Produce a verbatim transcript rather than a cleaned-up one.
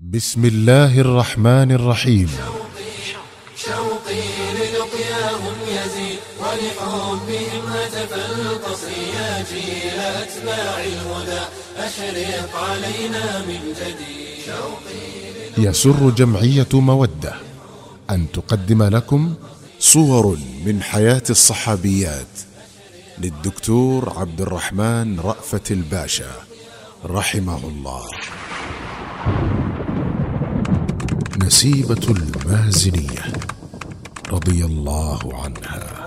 بسم الله الرحمن الرحيم. شوقي للقياهم يزيد ولحبهم هتف القصر يا جيل أتباع الهدى أشرق علينا من جديد. يسر جمعية مودة أن تقدم لكم صور من حياة الصحابيات للدكتور عبد الرحمن رأفت الباشا رحمه الله. نسيبة المازنية رضي الله عنها.